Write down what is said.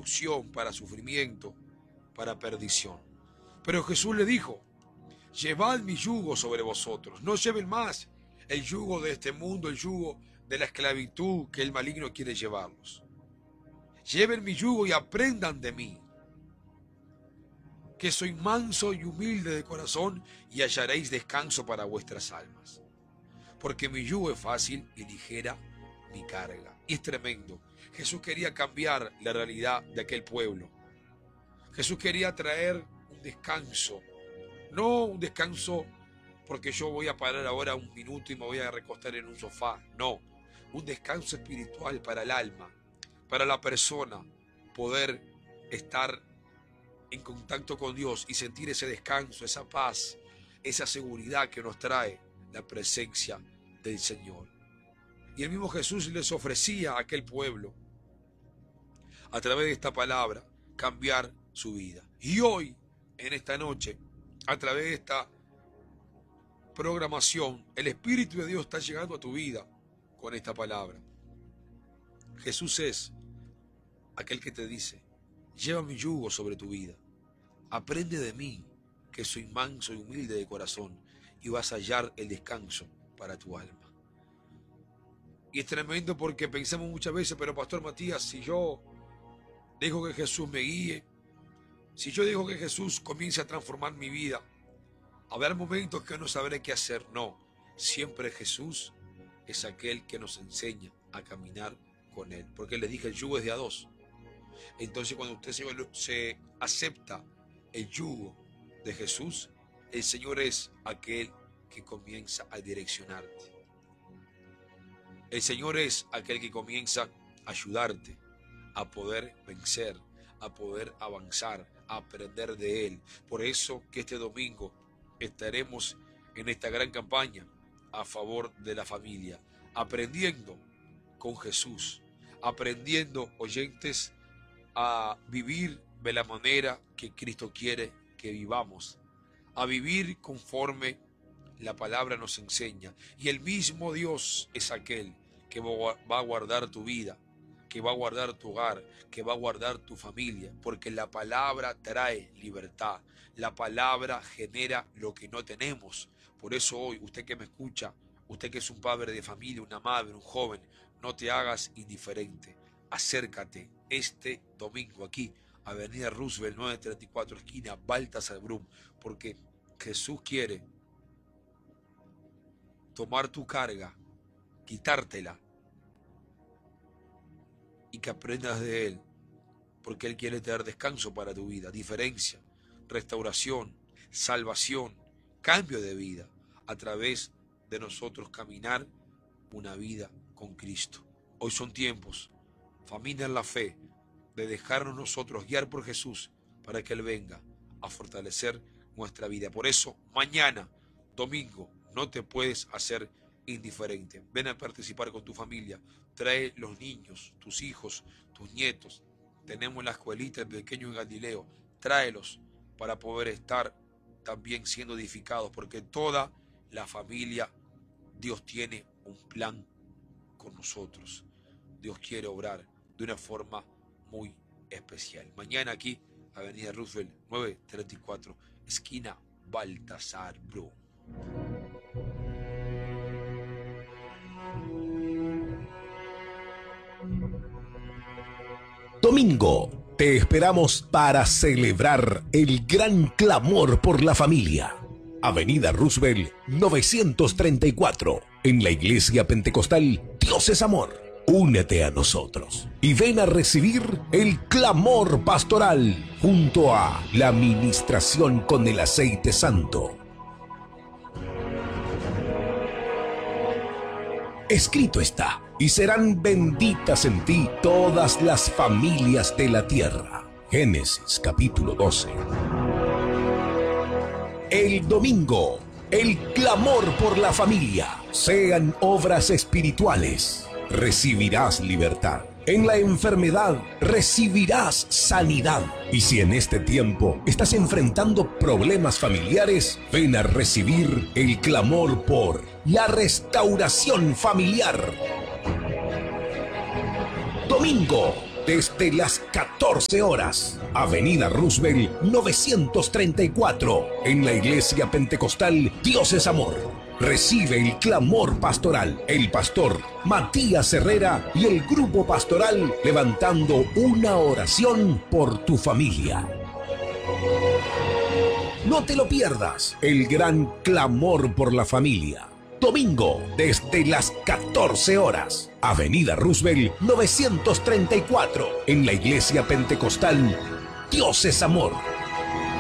destrucción, para sufrimiento, para perdición. Pero Jesús le dijo: llevad mi yugo sobre vosotros, no lleven más el yugo de este mundo, el yugo de la esclavitud que el maligno quiere llevarlos. Lleven mi yugo y aprendan de mí, que soy manso y humilde de corazón, y hallaréis descanso para vuestras almas. Porque mi yugo es fácil y ligera mi carga. Y es tremendo. Jesús quería cambiar la realidad de aquel pueblo. Jesús quería traer un descanso. No un descanso porque yo voy a parar ahora un minuto y me voy a recostar en un sofá. No, un descanso espiritual para el alma, para la persona, poder estar en contacto con Dios y sentir ese descanso, esa paz, esa seguridad que nos trae la presencia del Señor. Y el mismo Jesús les ofrecía a aquel pueblo, a través de esta palabra, cambiar su vida. Y hoy, en esta noche, a través de esta programación, el Espíritu de Dios está llegando a tu vida con esta palabra. Jesús es aquel que te dice: lleva mi yugo sobre tu vida, aprende de mí, que soy manso y humilde de corazón, y vas a hallar el descanso para tu alma. Y es tremendo porque pensamos muchas veces: pero Pastor Matías, si yo dejo que Jesús me guíe, si yo dejo que Jesús comience a transformar mi vida, habrá momentos que no sabré qué hacer. No, siempre Jesús es aquel que nos enseña a caminar con Él. Porque les dije, el yugo es de a dos. Entonces cuando usted se acepta el yugo de Jesús, el Señor es aquel que comienza a direccionarte. El Señor es aquel que comienza a ayudarte a poder vencer, a poder avanzar, a aprender de Él. Por eso que este domingo estaremos en esta gran campaña a favor de la familia, aprendiendo con Jesús, aprendiendo, oyentes, a vivir de la manera que Cristo quiere que vivamos, a vivir conforme la palabra nos enseña. Y el mismo Dios es aquel que va a guardar tu vida, que va a guardar tu hogar, que va a guardar tu familia, porque la palabra trae libertad, la palabra genera lo que no tenemos. Por eso hoy, usted que me escucha, usted que es un padre de familia, una madre, un joven, no te hagas indiferente, acércate este domingo aquí, Avenida Roosevelt 934, esquina Baltasar Brum, porque Jesús quiere tomar tu carga, quitártela y que aprendas de Él, porque Él quiere tener descanso para tu vida, diferencia, restauración, salvación, cambio de vida, a través de nosotros caminar una vida con Cristo. Hoy son tiempos, familia en la fe, de dejarnos nosotros guiar por Jesús para que Él venga a fortalecer nuestra vida. Por eso, mañana, domingo, no te puedes hacer indiferente. Ven a participar con tu familia. Trae los niños, tus hijos, tus nietos. Tenemos la escuelita del pequeño Galileo. Tráelos para poder estar también siendo edificados, porque toda la familia, Dios tiene un plan con nosotros. Dios quiere obrar de una forma muy especial. Mañana aquí, Avenida Roosevelt 934, esquina Baltasar Brum. Domingo, te esperamos para celebrar el gran clamor por la familia. Avenida Roosevelt 934, en la Iglesia Pentecostal Dios es Amor. Únete a nosotros y ven a recibir el clamor pastoral junto a la ministración con el aceite santo. Escrito está, y serán benditas en ti todas las familias de la tierra. Génesis capítulo 12. El domingo, el clamor por la familia, sean obras espirituales. Recibirás libertad. En la enfermedad recibirás sanidad. Y si en este tiempo estás enfrentando problemas familiares, ven a recibir el clamor por la restauración familiar. Domingo, desde las 14 horas. Avenida Roosevelt 934, en la Iglesia Pentecostal Dios es Amor. Recibe el clamor pastoral, el pastor Matías Herrera y el grupo pastoral levantando una oración por tu familia. No te lo pierdas, el gran clamor por la familia. Domingo, desde las 14 horas. Avenida Roosevelt 934, en la Iglesia Pentecostal Dios es Amor.